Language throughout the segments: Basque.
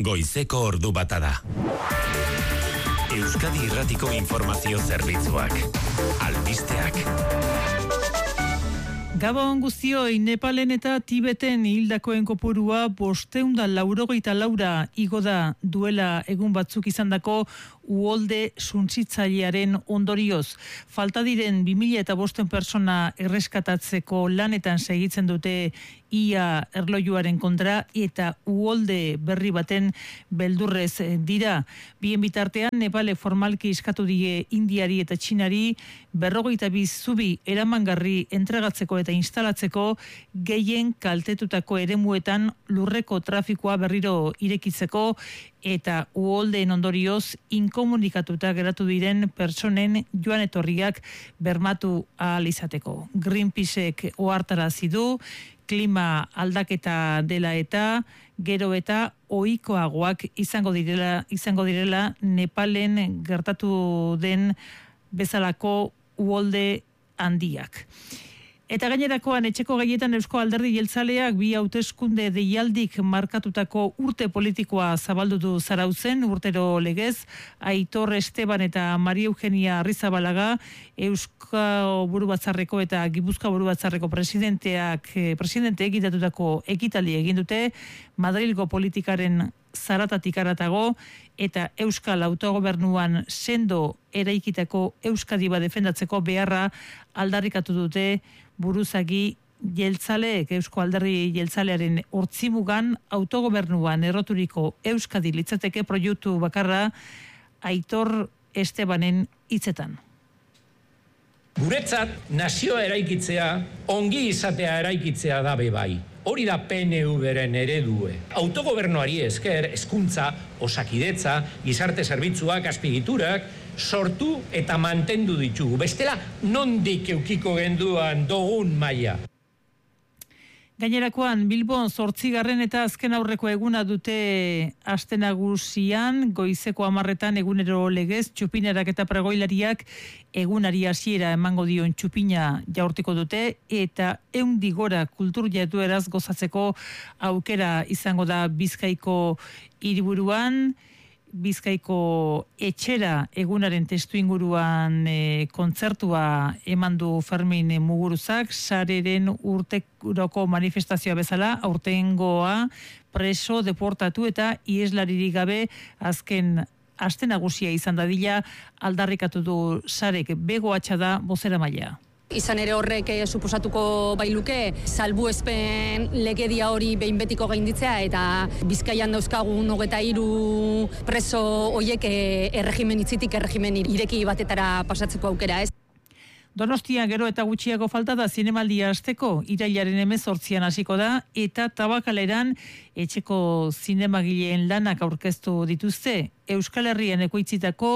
goizeko ordu bata da. Euskadi Irratiko Informazio Zerbitzuak. Albisteak. Gabon guztioi, Nepalen eta Tibeten hildakoen kopurua 584 igo da duela egun batzuk izandako uholde suntsitzailearen ondorioz. Falta diren 2005 persona erreskatatzeko lanetan segitzen dute ia erlojuaren kontra eta uholde berri baten beldurrez dira. Bien bitartean, Nepale formalki eskatu die Indiari eta Txinari 52 zubi eramangarri entregatzeko eta instalatzeko gehien kaltetutako eremuetan lurreko trafikoa berriro irekitzeko eta uholdeen ondorioz inkomunikatuta geratu diren pertsonen joan etorriak bermatu ahal izateko. Greenpeaceek ohartarazi du klima aldaketa dela eta gero eta ohikoagoak izango direla Nepalen gertatu den bezalako uholde handiak. Eta gainerakoan etxeko gaietan Eusko Alderdi Jeltzaleak bi hauteskunde deialdik markatutako urte politikoa zabaldu du Zarautzen, urtero legez, Aitor Esteban eta Maria Eugenia Arrizabalaga Euskal Burubatzarreko eta Gipuzkoa Burubatzarreko presidente egitatutako ekitaldi egin dute Madrilgo politikaren zaratatik aratago eta Euskal autogobernuan sendo eraikitako Euskadi bat defendatzeko beharra aldarrikatu dute buruzagi jeltzaleek. Eusko Alderdi Jeltzalearen hortzimugan autogobernuan erroturiko Euskadi litzateke proiektu bakarra Aitor Estebanen hitzetan. Guretzat nazioa eraikitzea, ongi izatea eraikitzea da bai. Hori da PNV-ren eredue. Autogobernuari esker, hezkuntza, osakidetza, gizarte zerbitzuak, azpigiturak, sortu eta mantendu ditugu. Bestela, nondik eukiko genduan dugun maila. Gainerakoan, Bilbon 8. eta azken aurreko eguna dute aste nagusian, goizeko 10 egunero legez, txupinerak eta pregoilariak egunari hasiera emango dion txupina jaurtiko dute, eta 100 gora kultur jardueraz gozatzeko aukera izango da Bizkaiko hiriburuan. Bizkaiko etxera egunaren testu inguruan kontzertua eman du Fermin Muguruzak, sareren urteroko manifestazioa bezala, aurtengoa preso, deportatu eta ieslaririk gabe azken aste nagusia izan dadila aldarrikatu du sarek. Bego Atxada bozeramailea. Izan ere horrek suposatuko bailuke salbuespen legedia hori behin betiko gainditzea eta Bizkaian dauzkagun 23 preso hoiek erregimen itzitik erregimen ireki batetara pasatzeko aukera, ez? Donostian gero eta gutxiago falta da zinemaldia hasteko, irailaren 18an hasiko da eta Tabakaleran etxeko zinemagileen lanak aurkeztu dituzte. Euskal Herrian ekoitzitako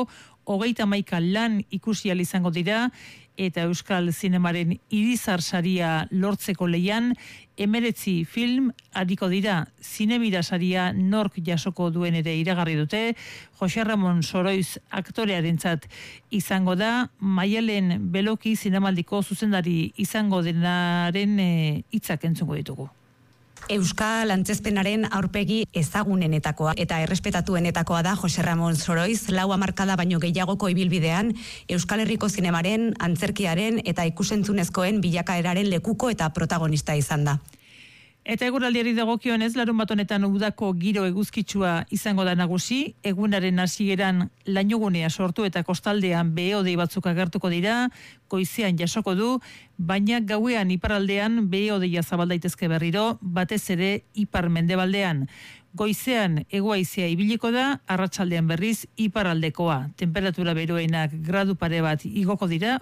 31 lan ikusi ahal izango dira eta Euskal Zinemaren Irizar saria lortzeko lehian 19 film ariko dira. Zinemira saria nork jasoko duen ere iragarri dute. Jose Ramon Soroiz aktorearentzat izango da. Maialen Beloki zinemaldiko zuzendari izango denaren hitzak entzungo ditugu. Euskal antzezpenaren aurpegi ezagunenetakoa eta errespetatuenetakoa da Jose Ramon Soroiz, 4 hamarkada baino gehiagoko ibilbidean Euskal Herriko zinemaren, antzerkiaren eta ikusentzunezkoen bilakaeraren lekuko eta protagonista izan da. Eta eguraldiari dagokionez, larunbat honetan udako giro eguzkitsua izango da nagusi, egunaren hasieran lainogunea sortu eta kostaldean behe-hodei batzuk agertuko dira, goizean jasoko du, baina gauean iparraldean behe-hodeia zabal daitezke berriro, batez ere ipar-mendebaldean. Goizean hego-haizea ibiliko da, arratsaldean berriz iparraldekoa. Temperatura beroenak gradu pare bat igoko dira,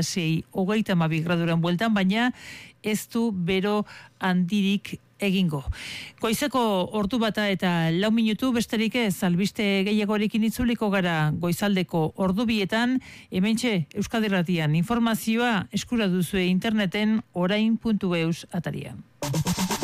26-32 graduran bueltan, baina ez du bero handirik egingo. Goizeko ordu bata eta 4 minutu besterik ez, albiste gehiagorekin itzuliko gara goizaldeko ordu bietan, hementxe Euskadi Irratian informazioa eskura duzue interneten orain.eus atarian.